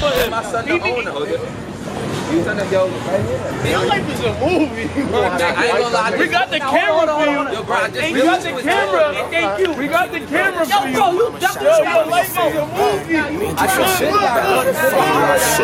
for him. My son, the owner. You son of yo, Your life is a movie. I ain't gonna lie. We got the camera for you. Yo, bro, I just We got the camera. Thank you. We got the camera for you. Yo, bro, you Yo, your life is a movie. I should sit back.